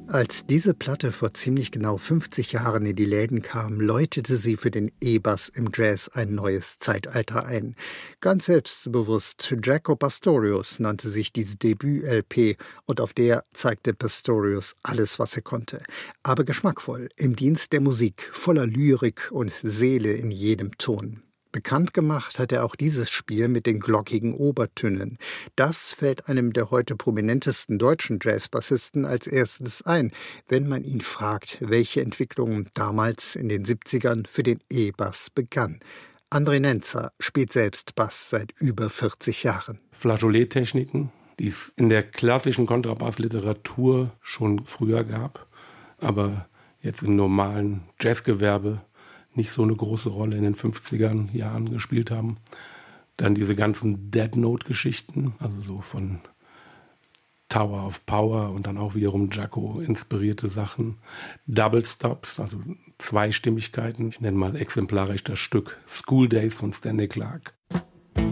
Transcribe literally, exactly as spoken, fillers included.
Als diese Platte vor ziemlich genau fünfzig Jahren in die Läden kam, läutete sie für den E-Bass im Jazz ein neues Zeitalter ein. Ganz selbstbewusst, Jaco Pastorius nannte sich diese Debüt-L P und auf der zeigte Pastorius alles, was er konnte. Aber geschmackvoll, im Dienst der Musik, voller Lyrik und Seele in jedem Ton. Bekannt gemacht hat er auch dieses Spiel mit den glockigen Obertönen. Das fällt einem der heute prominentesten deutschen Jazzbassisten als erstes ein, wenn man ihn fragt, welche Entwicklung damals in den siebzigern für den E-Bass begann. André Nenzer spielt selbst Bass seit über vierzig Jahren. Flageolet-Techniken, die es in der klassischen Kontrabass-Literatur schon früher gab, aber jetzt im normalen Jazzgewerbe nicht so eine große Rolle in den fünfziger Jahren gespielt haben. Dann diese ganzen Dead Note-Geschichten, also so von Tower of Power und dann auch wiederum Jaco inspirierte Sachen. Double Stops, also Zweistimmigkeiten. Ich nenne mal exemplarisch das Stück School Days von Stanley Clarke.